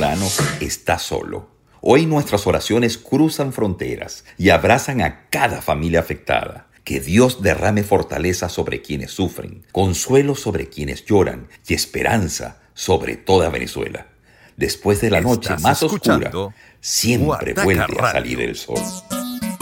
venezolano está solo. Hoy nuestras oraciones cruzan fronteras y abrazan a cada familia afectada. Que Dios derrame fortaleza sobre quienes sufren, consuelo sobre quienes lloran y esperanza sobre toda Venezuela. Después de la noche Estás más oscura, escuchando siempre Guataca vuelve a salir Radio. el sol.